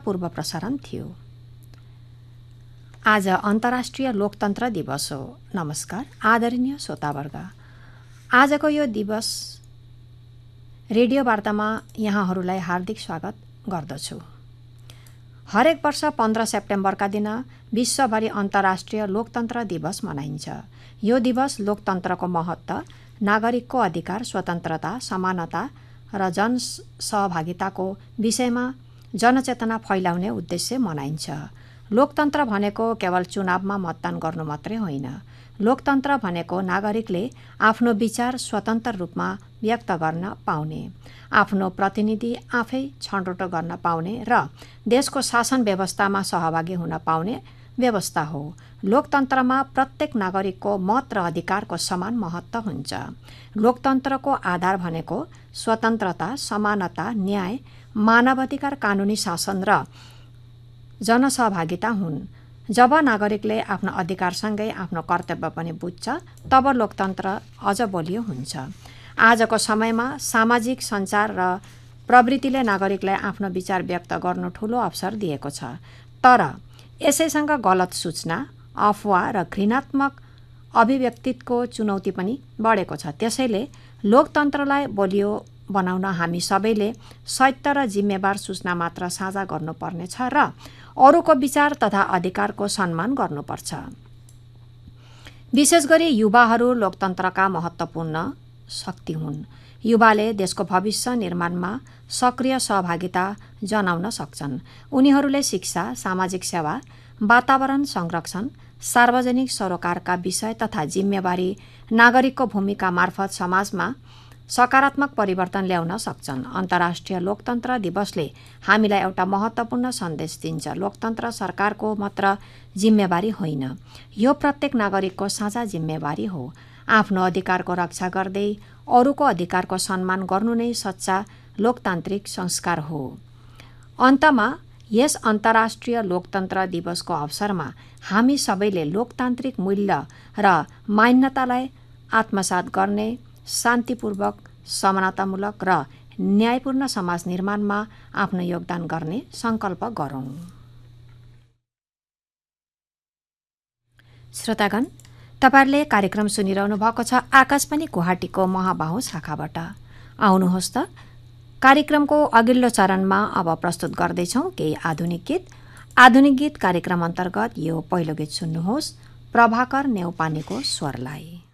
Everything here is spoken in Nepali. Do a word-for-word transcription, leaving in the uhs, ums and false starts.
पूर्व प्रसारण थियो। आज अन्तर्राष्ट्रिय लोकतन्त्र दिवस हो। नमस्कार आदरणीय श्रोतावर्ग, आजको यो दिवस रेडियो वार्तामा यहाँहरूलाई हार्दिक स्वागत गर्दछु। हरेक वर्ष पन्ध्र सेप्टेम्बरका दिन विश्वभरि अन्तर्राष्ट्रिय लोकतन्त्र दिवस मनाइन्छ। यो दिवस लोकतन्त्रको महत्त्व, नागरिकको अधिकार, स्वतन्त्रता, समानता र जनसहभागिताको विषयमा जनचेतना फैलाउने उद्देश्य मनाइन्छ। लोकतन्त्र भनेको केवल चुनावमा मतदान गर्नु मात्रै होइन। लोकतन्त्र भनेको नागरिकले आफ्नो विचार स्वतन्त्र रूपमा व्यक्त गर्न पाउने, आफ्नो प्रतिनिधि आफै छनौट गर्न पाउने र देशको शासन व्यवस्थामा सहभागी हुन पाउने व्यवस्था हो। लोकतन्त्रमा प्रत्येक नागरिकको मत र अधिकारको समान महत्त्व हुन्छ। लोकतन्त्रको आधार भनेको स्वतन्त्रता, समानता, न्याय, मानवाधिकार, कानुनी शासन र जनसहभागिता हुन्। जब नागरिकले आफ्नो अधिकारसँगै आफ्नो कर्तव्य पनि बुझ्छ, तब लोकतन्त्र अझ बलियो हुन्छ। आजको समयमा सामाजिक सञ्चार र प्रवृत्तिले नागरिकलाई आफ्नो विचार व्यक्त गर्नु ठूलो अवसर दिएको छ। तर यसैसँग गलत सूचना, अफवाह र घृणात्मक अभिव्यक्तिको चुनौती पनि बढेको छ। त्यसैले लोकतन्त्रलाई बलियो बनाउन हामी सबैले सत्य र जिम्मेवार सूचना मात्र साझा गर्नुपर्नेछ र अरूको विचार तथा अधिकारको सम्मान गर्नुपर्छ। विशेष गरी युवाहरू लोकतन्त्रका महत्त्वपूर्ण शक्ति हुन्। युवाले देशको भविष्य निर्माणमा सक्रिय सहभागिता जनाउन सक्छन्। उनीहरूले शिक्षा, सामाजिक सेवा, वातावरण संरक्षण, सार्वजनिक सरोकारका विषय तथा जिम्मेवारी नागरिकको भूमिका मार्फत समाजमा सकारात्मक परिवर्तन ल्याउन सक्छन्। अन्तर्राष्ट्रिय लोकतन्त्र दिवसले हामीलाई एउटा महत्त्वपूर्ण सन्देश दिन्छ। लोकतन्त्र सरकारको मात्र जिम्मेवारी होइन, यो प्रत्येक नागरिकको साझा जिम्मेवारी हो। आफ्नो अधिकारको रक्षा गर्दै अरूको अधिकारको सम्मान गर्नु नै सच्चा लोकतान्त्रिक संस्कार हो। अन्तमा यस अन्तर्राष्ट्रिय लोकतन्त्र दिवसको अवसरमा हामी सबैले लोकतान्त्रिक मूल्य र मान्यतालाई आत्मसात गर्ने, शान्तिपूर्वक, समानतामूलक र न्यायपूर्ण समाज निर्माणमा आफ्नो योगदान गर्ने सङ्कल्प गरौँ। श्रोतागण, तपाईहरुले कार्यक्रम सुनिरहनु भएको छ आकाशवाणी गुवाहाटीको महाबाहु शाखाबाट। आउनुहोस् त कार्यक्रमको अघिल्लो चरणमा अब प्रस्तुत गर्दैछौँ केही आधुनिक गीत। आधुनिक गीत कार्यक्रम अन्तर्गत यो पहिलो गीत सुन्नुहोस्, प्रभाकर नेउपानेको स्वरलाई।